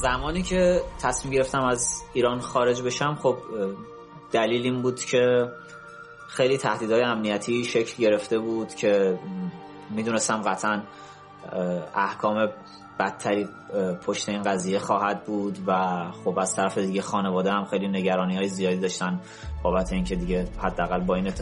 زمانی که تصمیم گرفتم از ایران خارج بشم، خب دلیل این بود که خیلی تهدیدهای امنیتی شکل گرفته بود که میدونستم قطعا احکام بدتری پشت این قضیه خواهد بود و خب از طرف دیگه خانواده هم خیلی نگرانی های زیادی داشتن بابت اینکه دیگه حداقل با این